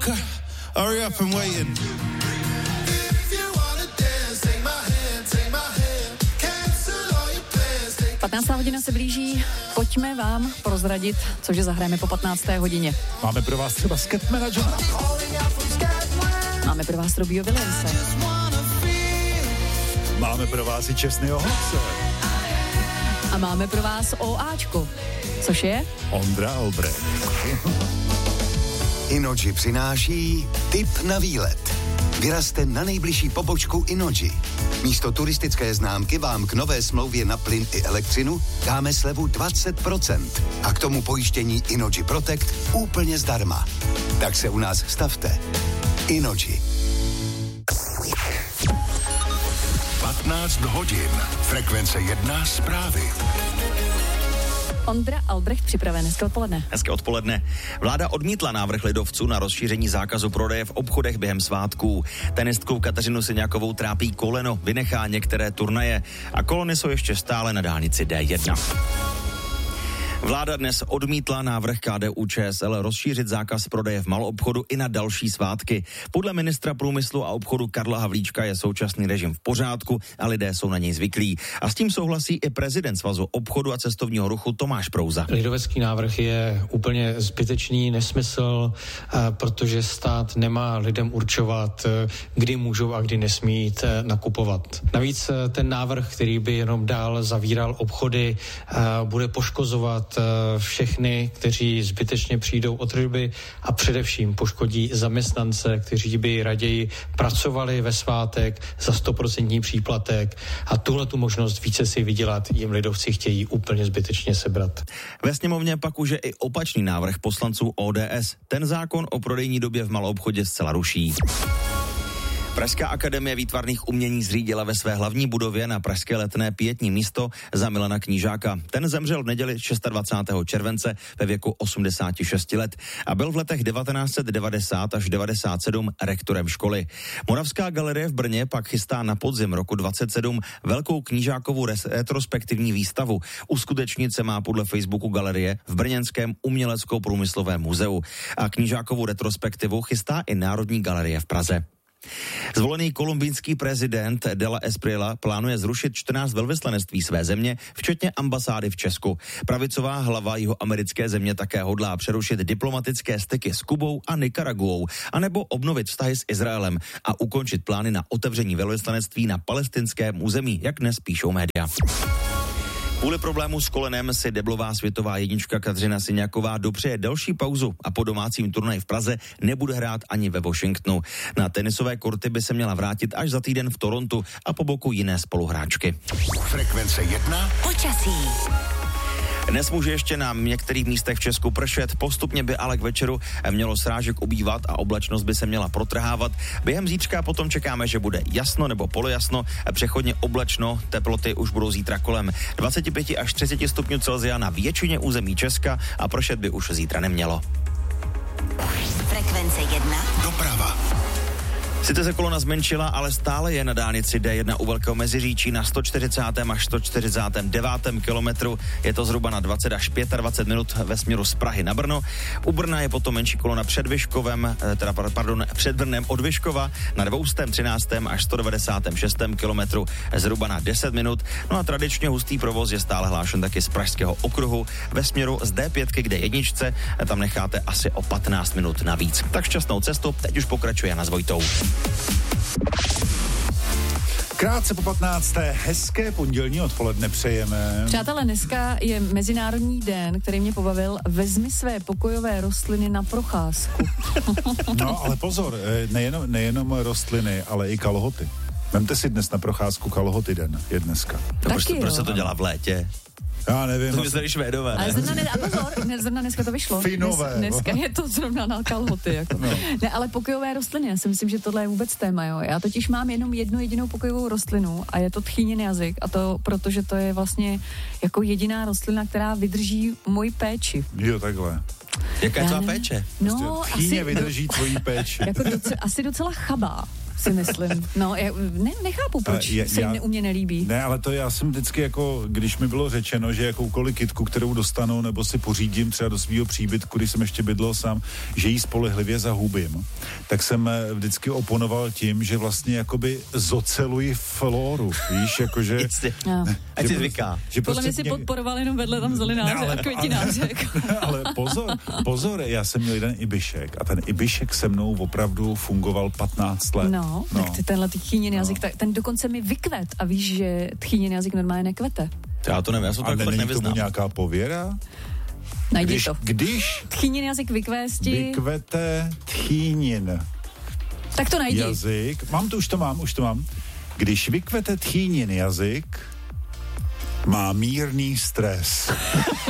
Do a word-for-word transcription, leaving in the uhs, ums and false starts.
Okay, hurry up, I'm waiting. patnáctá hodina se blíží, pojďme vám prozradit, cože zahrajeme po patnácté hodině. Máme pro vás třeba Scatmana Johna. Máme pro vás Robbieho Williamse. Máme pro vás i Čestnýho Hoxe. A máme pro vás OAčko, což je? Ondra Albrecht. Innogy přináší tip na výlet. Vyrazte na nejbližší pobočku Innogy. Místo turistické známky vám k nové smlouvě na plyn i elektřinu dáme slevu dvacet procent a k tomu pojištění Innogy Protect úplně zdarma. Tak se u nás stavte. Innogy. patnáct hodin. Frekvence jedna zprávy. Ondra Albrecht připraven. Hezké odpoledne. Hezké odpoledne. Vláda odmítla návrh lidovců na rozšíření zákazu prodeje v obchodech během svátků. Tenistku Kateřinu Syňákovou trápí koleno, vynechá některé turnaje a kolony jsou ještě stále na dálnici D jedna. Vláda dnes odmítla návrh K D U Č S L rozšířit zákaz prodeje v maloobchodu i na další svátky. Podle ministra průmyslu a obchodu Karla Havlíčka je současný režim v pořádku a lidé jsou na něj zvyklí. A s tím souhlasí i prezident Svazu obchodu a cestovního ruchu Tomáš Prouza. Lidovecký návrh je úplně zbytečný nesmysl, protože stát nemá lidem určovat, kdy můžou a kdy nesmí jít nakupovat. Navíc ten návrh, který by jenom dál zavíral obchody, bude poškozovat všechny, kteří zbytečně přijdou o tržby a především poškodí zaměstnance, kteří by raději pracovali ve svátek za stoprocentní příplatek a tuhle tu možnost více si vydělat jim lidovci chtějí úplně zbytečně sebrat. Ve sněmovně pak už je i opačný návrh poslanců O D S. Ten zákon o prodejní době v maloobchodě zcela ruší. Pražská akademie výtvarných umění zřídila ve své hlavní budově na Pražské Letné pietní místo za Milana Knížáka. Ten zemřel v neděli dvacátého šestého července ve věku osmdesáti šesti let a byl v letech devatenáct set devadesát až devadesát sedm rektorem školy. Moravská galerie v Brně pak chystá na podzim roku dvacet sedm velkou Knížákovu retrospektivní výstavu. Uskutečnit se má podle Facebooku galerie v brněnském umělecko-průmyslovém muzeu. A Knížákovu retrospektivu chystá i Národní galerie v Praze. Zvolený kolumbijský prezident de la Espriella plánuje zrušit čtrnáct velvyslanectví své země, včetně ambasády v Česku. Pravicová hlava jihoamerické země také hodlá přerušit diplomatické styky s Kubou a Nikaraguou, anebo obnovit vztahy s Izraelem a ukončit plány na otevření velvyslanectví na palestinském území, jak dnes píšou média. Kvůli problému s kolenem si deblová světová jednička Kateřina Syňáková dopřeje další pauzu a po domácím turnaji v Praze nebude hrát ani ve Washingtonu. Na tenisové korty by se měla vrátit až za týden v Torontu a po boku jiné spoluhráčky. Frekvence jedna. Počasí. Dnes může ještě na některých místech v Česku pršet, postupně by ale k večeru mělo srážek ubývat a oblačnost by se měla protrhávat. Během zítřka potom čekáme, že bude jasno nebo polojasno, přechodně oblačno, teploty už budou zítra kolem dvacet pět až třicet stupňů Celsia na většině území Česka a pršet by už zítra nemělo. Frekvence jedna. Doprava. Sice se kolona zmenšila, ale stále je na dálnici D jedna u Velkého Meziříčí na sto čtyřicátém až sto čtyřicátém devátém kilometru. Je to zhruba na dvacet až dvacet pět minut ve směru z Prahy na Brno. U Brna je potom menší kolona před Vyškovem, teda pardon, před Brnem od Vyškova na dvěstě třináct až sto devadesát šest kilometru zhruba na deset minut. No a tradičně hustý provoz je stále hlášen taky z Pražského okruhu ve směru z D pět k D jedna, tam necháte asi o patnáct minut navíc. Tak šťastnou cestu, teď už pokračuje Jana s Vojtou. Krátce po patnácté hezké pondělní odpoledne přejeme. Přátelé, dneska je Mezinárodní den, který mě pobavil. Vezmi své pokojové rostliny na procházku. No, ale pozor, nejenom, nejenom rostliny, ale i kalhoty. Vemte si dnes na procházku kalhoty den, je dneska. To proč, proč se to dělá v létě? Já nevím. To mysleli Švédové, ne? Ale zrovna, ne, a pozor, ne, zrovna dneska to vyšlo. Finové. Dnes, dneska je to zrovna na kalhoty. Jako. No. Ne, ale pokojové rostliny, já si myslím, že tohle je vůbec téma, jo. Já totiž mám jenom jednu jedinou pokojovou rostlinu a je to tchýnin jazyk a to protože to je vlastně jako jediná rostlina, která vydrží moji péči. Jo, takhle. Jaká je tvá péče? No, Tchýně asi... vydrží tvojí péči. Jako docela, asi docela chabá. si myslím. No, já ne, nechápu, proč je, se jim já, u mě nelíbí. Ne, ale to já jsem vždycky jako, když mi bylo řečeno, že jakoukoliv kytku, kterou dostanu, nebo si pořídím třeba do svého příbytku, když jsem ještě bydlel sám, že ji spolehlivě zahubím, tak jsem vždycky oponoval tím, že vlastně jakoby zoceluji flóru, víš, jakože... No. Ať si zvyká. Že Podle prostě mě si mě... podporoval jenom vedle tam zelenáře Ne, ale- a květináře. Ale pozor, pozor, já jsem měl jeden ibišek a ten ibišek se mnou opravdu fungoval patnáct let. No, no, tak ty tenhle tchýněný No. jazyk, tak ten dokonce mi vykvet a víš, že tchýněný jazyk normálně nekvete. Já to nevím, já jsem to A tak není tomu nevyznám. nějaká pověra? Najdi Když, to. když Tchýněný jazyk vykvésti, vykvete tchýnin tak to najdi. jazyk, mám to, už to mám, už to mám. Když vykvete tchýnin jazyk, má mírný stres.